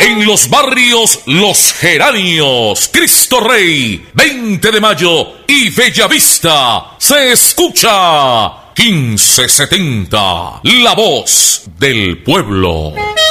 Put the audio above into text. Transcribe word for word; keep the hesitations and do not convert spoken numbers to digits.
En los barrios Los Geranios, Cristo Rey, veinte de mayo y Bellavista se escucha quince setenta, la voz del pueblo.